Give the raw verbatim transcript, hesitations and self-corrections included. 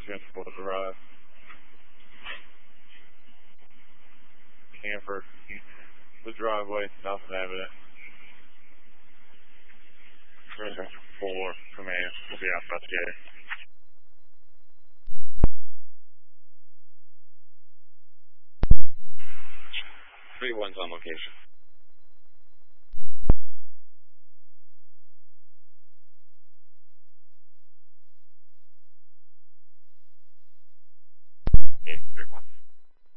transport arrived. Camper, the driveway, nothing evident. four, command, we'll be out about to get it. Three one's on location.